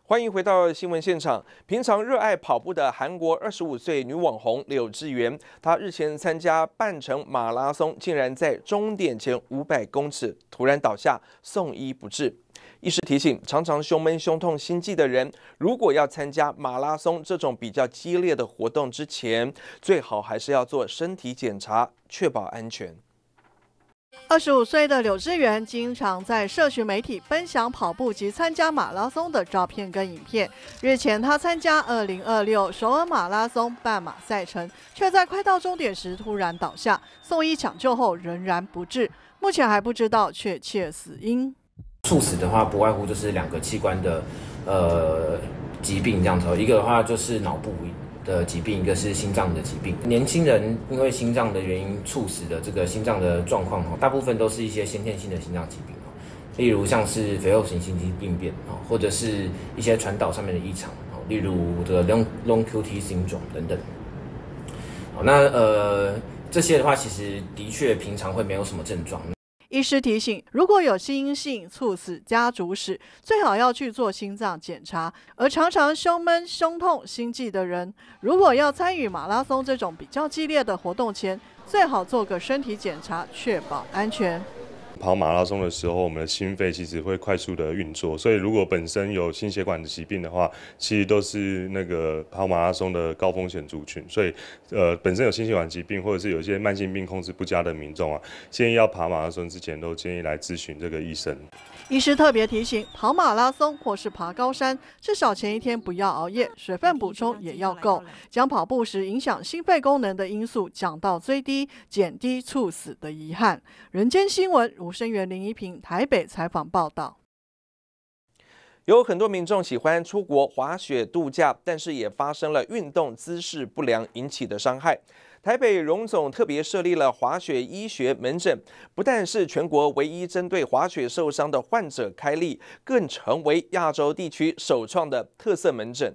欢迎回到新闻现场。平常热爱跑步的韩国25岁女网红柳智媛，她日前参加半程马拉松，竟然在终点前500公尺突然倒下，送医不治。医师提醒，常常胸闷、胸痛、心悸的人，如果要参加马拉松这种比较激烈的活动之前，最好还是要做身体检查，确保安全。 25岁的柳智媛经常在社群媒体分享跑步及参加马拉松的照片跟影片。日前，她参加2026首尔马拉松半马赛程，却在快到终点时突然倒下，送医抢救后仍然不治，目前还不知道确切死因。 猝死的话，不外乎就是2个器官的疾病这样子，一个的话就是脑部的疾病，一个是心脏的疾病。年轻人因为心脏的原因猝死的这个心脏的状况，大部分都是一些先天性的心脏疾病，例如像是肥厚型心肌病变，或者是一些传导上面的异常，例如这个 long QT syndrome 等等。那这些的话，其实的确平常会没有什么症状。 医师提醒，如果有心因性猝死家族史，最好要去做心脏检查。而常常胸闷、胸痛、心悸的人，如果要参与马拉松这种比较激烈的活动前，最好做个身体检查，确保安全。 跑马拉松的时候，我们的心肺其实会快速的运作，所以如果本身有心血管的疾病的话，其实都是那个跑马拉松的高风险族群。所以，本身有心血管疾病或者是有一些慢性病控制不佳的民众啊，建议要跑马拉松之前都建议来咨询这个医生。 医师特别提醒，跑马拉松或是爬高山，至少前一天不要熬夜，水分补充也要够，将跑步时影响心肺功能的因素降到最低，减低猝死的遗憾。人间新闻吴声源、林一平台北采访报道。 有很多民众喜欢出国滑雪度假，但是也发生了运动姿势不良引起的伤害。台北荣总特别设立了滑雪医学门诊，不但是全国唯一针对滑雪受伤的患者开立，更成为亚洲地区首创的特色门诊。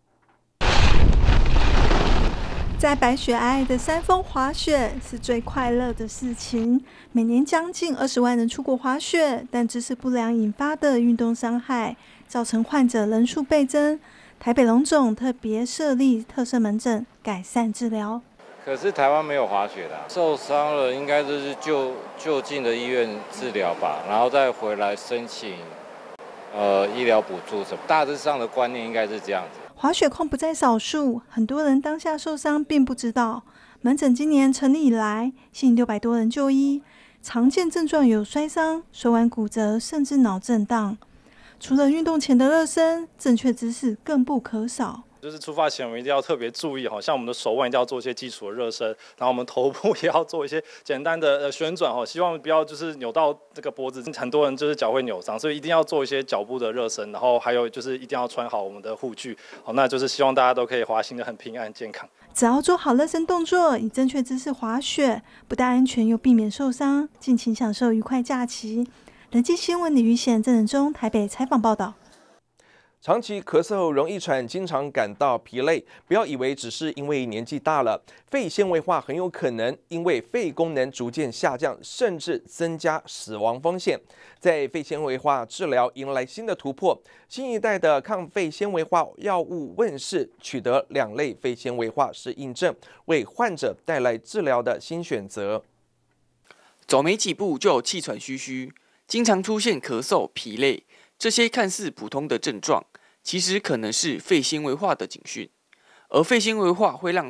在白雪皑皑的山峰滑雪是最快乐的事情。每年将近20万人出国滑雪，但姿势不良引发的运动伤害，造成患者人数倍增。台北荣总特别设立特色门诊，改善治疗。 可是台湾没有滑雪的受伤了应该就是就近的医院治疗吧，然后再回来申请医疗补助什么。大致上的观念应该是这样子。 滑雪控不在少数，很多人当下受伤并不知道。门诊今年成立以来，吸引600多人就医，常见症状有摔伤、手腕骨折，甚至脑震荡。除了运动前的热身，正确姿势更不可少。 就是出发前我们一定要特别注意，像我们的手腕一定要做一些基础的热身，然后我们头部也要做一些简单的旋转，希望不要就是扭到这个脖子。很多人就是脚会扭伤，所以一定要做一些脚部的热身，然后还有就是一定要穿好我们的护具。那就是希望大家都可以滑行得很平安健康。 只要做好热身动作，以正确姿势滑雪，不但安全又避免受伤，尽情享受愉快假期。人际新闻李宇显、郑仁忠台北采访报道。 长期咳嗽、容易喘，经常感到疲累，不要以为只是因为年纪大了，肺纤维化很有可能因为肺功能逐渐下降，甚至增加死亡风险。在肺纤维化治疗迎来新的突破，新一代的抗肺纤维化药物问世，取得2类肺纤维化适应症，为患者带来治疗的新选择。 走没几步就气喘吁吁，经常出现咳嗽、疲累，这些看似普通的症状，其实可能是肺纤维化的警讯。而肺纤维化会让